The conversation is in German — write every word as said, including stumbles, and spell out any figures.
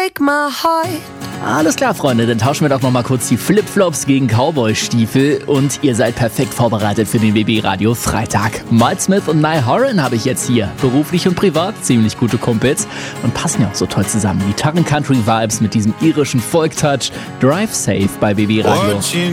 break my heart. Alles klar, Freunde, dann tauschen wir doch nochmal kurz die Flipflops gegen Cowboy-Stiefel und ihr seid perfekt vorbereitet für den B B Radio Freitag. Mike Smith und Niall Horan habe ich jetzt hier. Beruflich und privat ziemlich gute Kumpels und passen ja auch so toll zusammen. Gitarren-Country-Vibes mit diesem irischen Folk-Touch. Drive Safe bei B B Radio.